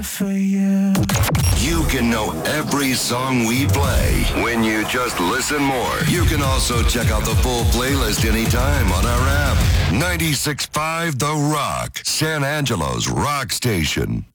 For you. You can know every song we play when you just listen more. You can also check out the full playlist anytime on our app. 96.5 The Rock, San Angelo's rock station.